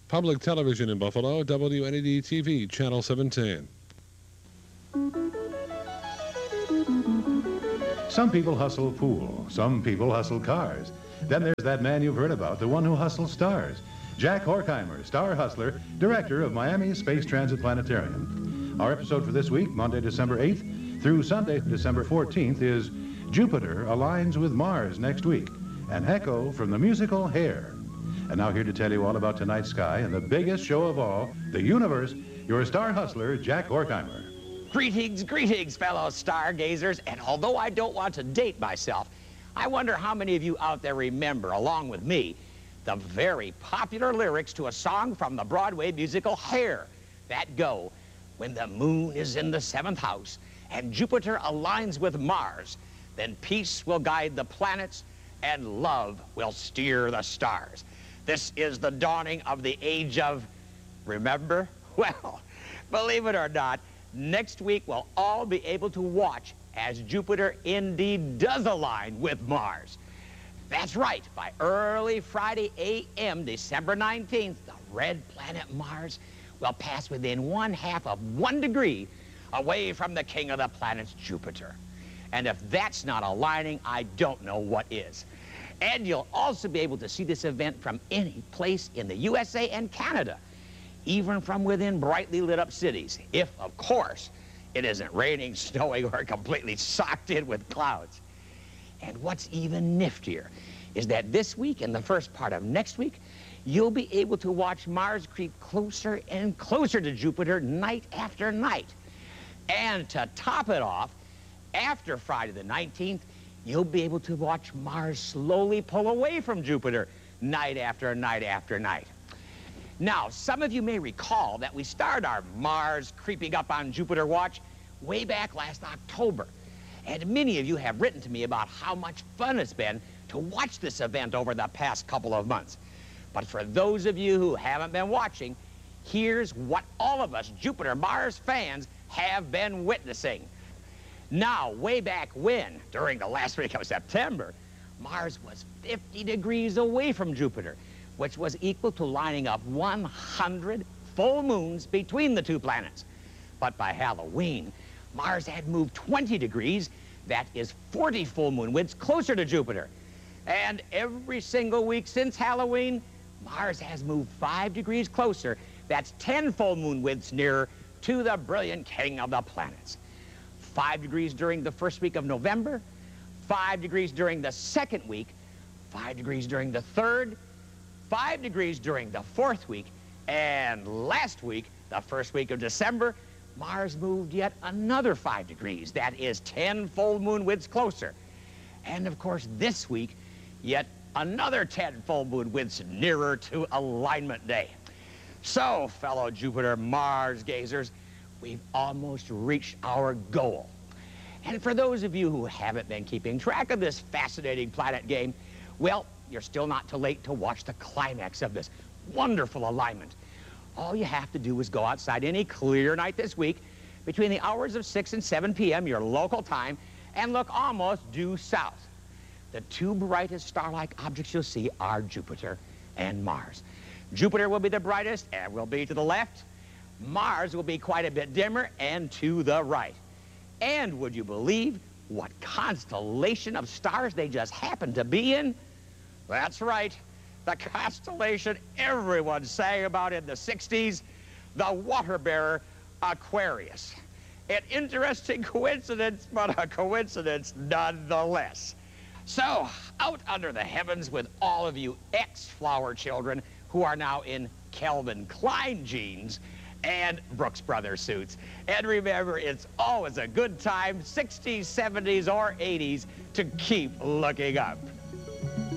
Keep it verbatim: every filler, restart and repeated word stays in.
Public television in Buffalo, W N E D T V, Channel seventeen. Some people hustle pool. Some people hustle cars. Then there's that man you've heard about, the one who hustles stars. Jack Horkheimer, star hustler, director of Miami Space Transit Planetarium. Our episode for this week, Monday, December eighth, through Sunday, December fourteenth, is Jupiter Aligns with Mars next week, an echo from the musical Hair. And now here to tell you all about tonight's sky and the biggest show of all, the universe, your star hustler, Jack Horkheimer. Greetings, greetings, fellow stargazers. And although I don't want to date myself, I wonder how many of you out there remember, along with me, the very popular lyrics to a song from the Broadway musical Hair that go, when the moon is in the seventh house and Jupiter aligns with Mars, then peace will guide the planets and love will steer the stars. This is the dawning of the age of, remember? Well, believe it or not, next week we'll all be able to watch as Jupiter indeed does align with Mars. That's right, by early Friday A M, December nineteenth, the red planet Mars will pass within one half of one degree away from the king of the planets, Jupiter. And if that's not aligning, I don't know what is. And you'll also be able to see this event from any place in the U S A and Canada, even from within brightly lit up cities, if, of course, it isn't raining, snowing, or completely socked in with clouds. And what's even niftier is that this week and the first part of next week, you'll be able to watch Mars creep closer and closer to Jupiter night after night. And to top it off, after Friday the nineteenth, you'll be able to watch Mars slowly pull away from Jupiter night after night after night. Now, some of you may recall that we started our Mars creeping up on Jupiter watch way back last October. And many of you have written to me about how much fun it's been to watch this event over the past couple of months. But for those of you who haven't been watching, here's what all of us Jupiter-Mars fans have been witnessing. Now, way back when, during the last week of September, Mars was fifty degrees away from Jupiter, which was equal to lining up one hundred full moons between the two planets. But by Halloween, Mars had moved twenty degrees, that is forty full moon widths closer to Jupiter. And every single week since Halloween, Mars has moved five degrees closer, that's ten full moon widths nearer to the brilliant king of the planets. Five degrees during the first week of November, five degrees during the second week, five degrees during the third, five degrees during the fourth week, and last week, the first week of December, Mars moved yet another five degrees. That is ten full moon widths closer. And of course, this week, yet another ten full moon widths nearer to alignment day. So, fellow Jupiter-Mars gazers, we've almost reached our goal. And for those of you who haven't been keeping track of this fascinating planet game, well, you're still not too late to watch the climax of this wonderful alignment. All you have to do is go outside any clear night this week between the hours of six and seven p m your local time and look almost due south. The two brightest star-like objects you'll see are Jupiter and Mars. Jupiter will be the brightest and will be to the left. Mars will be quite a bit dimmer and to the right. And would you believe what constellation of stars they just happen to be in? That's right, the constellation everyone sang about in the sixties, the water bearer Aquarius. An interesting coincidence, but a coincidence nonetheless. So, out under the heavens with all of you ex-flower children who are now in Calvin Klein jeans and Brooks Brothers suits. And remember, it's always a good time, sixties, seventies, or eighties, to keep looking up.